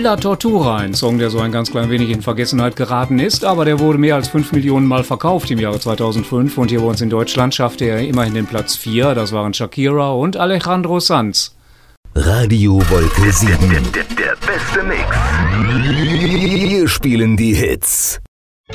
La Tortura, ein Song, der so ein ganz klein wenig in Vergessenheit geraten ist, aber der wurde mehr als 5 Millionen Mal verkauft im Jahre 2005 und hier bei uns in Deutschland schaffte er immerhin den Platz 4, das waren Shakira und Alejandro Sanz. Radio Wolke 7. Der beste Mix. Wir spielen die Hits.